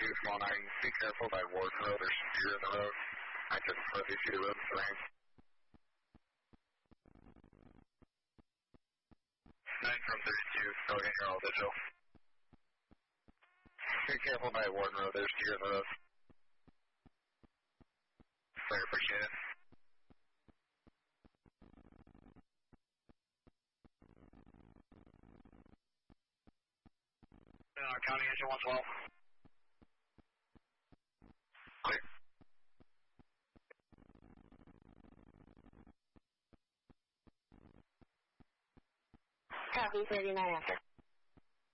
small 9, be careful by Warden Road, there's some deer in the road. I just further see the road with the rain. 9 from 32, go ahead, you're all digital. Be careful by Warden Road, there's deer in the road. Very appreciate it. County engine 112. Clear. Copy 39 after.